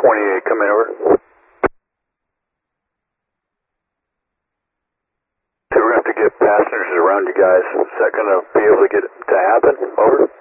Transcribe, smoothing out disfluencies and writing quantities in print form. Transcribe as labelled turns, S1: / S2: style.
S1: 28, come in, over. So we're going to have to get passengers around you guys. Is that going to be able to get it to happen? Over.